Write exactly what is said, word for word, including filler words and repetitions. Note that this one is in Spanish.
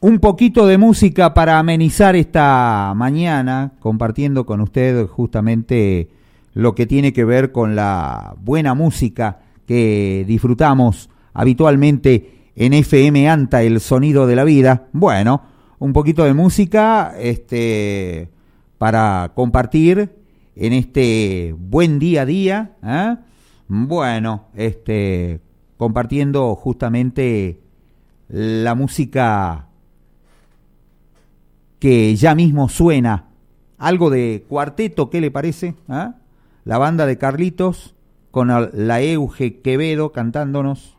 un poquito de música para amenizar esta mañana, compartiendo con usted justamente lo que tiene que ver con la buena música que disfrutamos habitualmente en F M ANTA, el sonido de la vida. Bueno, un poquito de música este, para compartir en este buen día a día, ¿eh? Bueno, este, compartiendo justamente la música que ya mismo suena, algo de cuarteto, ¿qué le parece? ¿Ah? La banda de Carlitos con la Euge Quevedo cantándonos